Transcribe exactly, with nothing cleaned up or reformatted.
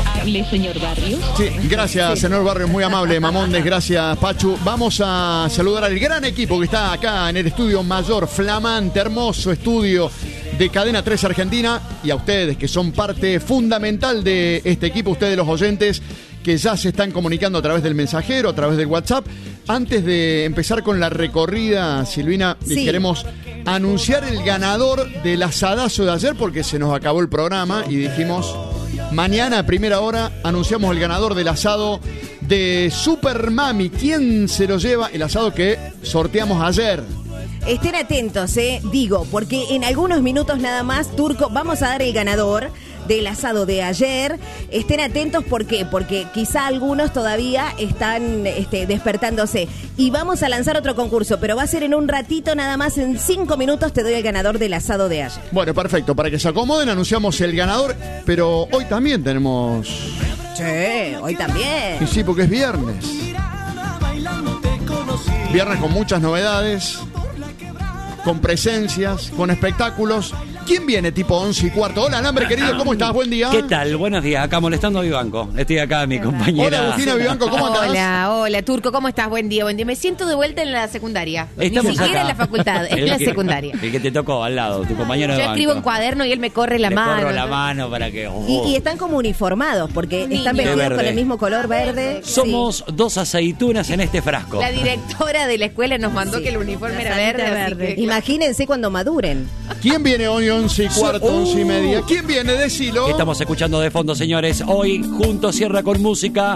amable, señor Barrios. Sí, gracias, sí. Señor Barrios, muy amable, Mamondes, gracias, Pachu. Vamos a saludar al gran equipo que está acá en el estudio mayor, flamante, hermoso estudio de Cadena tres Argentina, y a ustedes que son parte fundamental de este equipo, ustedes los oyentes que ya se están comunicando a través del mensajero, a través del WhatsApp. Antes de empezar con la recorrida, Silvina, sí. queremos anunciar el ganador del asadazo de ayer, porque se nos acabó el programa y dijimos, mañana a primera hora anunciamos el ganador del asado de Super Mami. ¿Quién se lo lleva? El asado que sorteamos ayer. Estén atentos, eh, digo, porque en algunos minutos nada más, Turco, vamos a dar el ganador del asado de ayer. Estén atentos, ¿por qué? Porque quizá algunos todavía están este, despertándose. Y vamos a lanzar otro concurso, pero va a ser en un ratito nada más, en cinco minutos te doy el ganador del asado de ayer. Bueno, perfecto, para que se acomoden anunciamos el ganador, pero hoy también tenemos... Sí, hoy también. Y sí, porque es viernes. Viernes con muchas novedades, con presencias, con espectáculos. ¿Quién viene tipo once y cuarto? Hola, Alambre, querido, ¿cómo estás? Buen día. ¿Qué tal? Buenos días, acá molestando a Vivanco. Estoy acá, mi compañera. Hola, Agustina Vivanco, ¿cómo andás? Hola, hola, Turco, ¿cómo estás? Buen día, buen día. Me siento de vuelta en la secundaria. Estamos Ni siquiera acá. en la facultad, en El la que- secundaria. El que te tocó al lado, tu compañero Yo de banco. escribo en cuaderno y él me corre la Le mano. corro la mano para que... oh. Y, y están como uniformados, porque Niño. están De vestidos con verde. el mismo color verde. Somos dos aceitunas en este frasco. La directora de la escuela nos mandó Sí. que el uniforme La era salita verde. así verde. que- Imagínense cuando maduren. ¿Quién viene hoy once y cuarto, Uh. once y media? ¿Quién viene? Decilo. Estamos escuchando de fondo, señores. Hoy, juntos, cierra con música.